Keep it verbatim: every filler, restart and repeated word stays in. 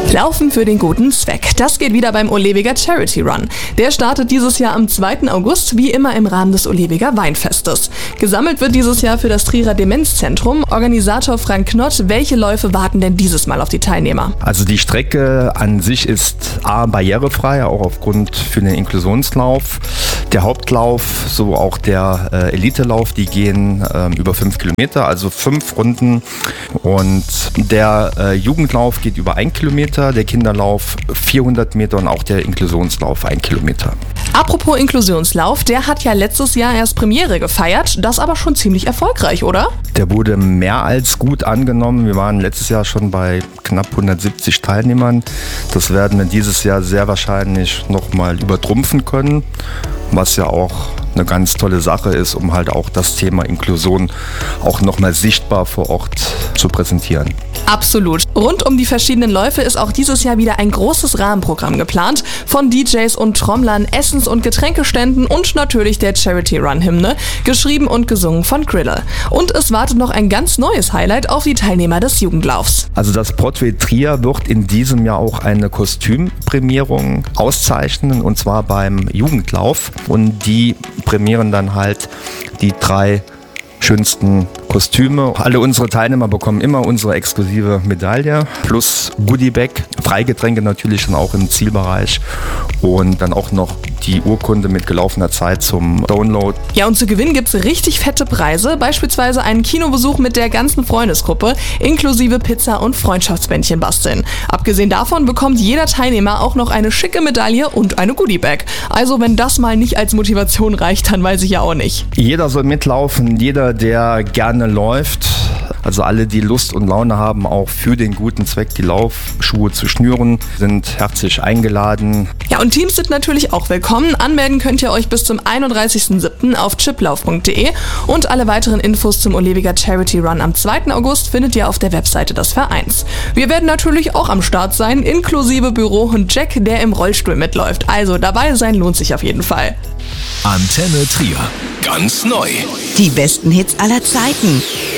Laufen für den guten Zweck. Das geht wieder beim Olewiger Charity Run. Der startet dieses Jahr am zweiten August, wie immer im Rahmen des Olewiger Weinfestes. Gesammelt wird dieses Jahr für das Trierer Demenzzentrum. Organisator Frank Knott, welche Läufe warten denn dieses Mal auf die Teilnehmer? Also die Strecke an sich ist A, barrierefrei, auch aufgrund für den Inklusionslauf. Der Hauptlauf, so auch der äh, Elitelauf, die gehen äh, über fünf Kilometer, also fünf Runden. Und der äh, Jugendlauf geht über ein Kilometer, der Kinderlauf vierhundert Meter und auch der Inklusionslauf ein Kilometer. Apropos Inklusionslauf, der hat ja letztes Jahr erst Premiere gefeiert, das aber schon ziemlich erfolgreich, oder? Der wurde mehr als gut angenommen. Wir waren letztes Jahr schon bei knapp hundertsiebzig Teilnehmern. Das werden wir dieses Jahr sehr wahrscheinlich nochmal übertrumpfen können, was ja auch eine ganz tolle Sache ist, um halt auch das Thema Inklusion auch nochmal sichtbar vor Ort zu präsentieren. Absolut. Rund um die verschiedenen Läufe ist auch dieses Jahr wieder ein großes Rahmenprogramm geplant. Von D Js und Trommlern, Essens- und Getränkeständen und natürlich der Charity-Run-Hymne, geschrieben und gesungen von Griddle. Und es wartet noch ein ganz neues Highlight auf die Teilnehmer des Jugendlaufs. Also das Broadway Trier wird in diesem Jahr auch eine Kostümprämierung auszeichnen, und zwar beim Jugendlauf. Und die prämieren dann halt die drei schönsten Kostüme. Alle unsere Teilnehmer bekommen immer unsere exklusive Medaille plus Goodiebag, Freigetränke natürlich dann auch im Zielbereich und dann auch noch die Urkunde mit gelaufener Zeit zum Download. Ja, und zu gewinnen gibt's richtig fette Preise, beispielsweise einen Kinobesuch mit der ganzen Freundesgruppe, inklusive Pizza und Freundschaftsbändchen basteln. Abgesehen davon bekommt jeder Teilnehmer auch noch eine schicke Medaille und eine Goodiebag. Also wenn das mal nicht als Motivation reicht, dann weiß ich ja auch nicht. Jeder soll mitlaufen, jeder, der gerne läuft. Also alle, die Lust und Laune haben, auch für den guten Zweck die Laufschuhe zu schnüren, sind herzlich eingeladen. Ja, und Teams sind natürlich auch willkommen. Anmelden könnt ihr euch bis zum einunddreißigsten siebten auf chiplauf punkt de und alle weiteren Infos zum Olewiger Charity Run am zweiten August findet ihr auf der Webseite des Vereins. Wir werden natürlich auch am Start sein, inklusive Bürohund Jack, der im Rollstuhl mitläuft. Also dabei sein lohnt sich auf jeden Fall. Antenne Trier. Ganz neu. Die besten Hits aller Zeiten.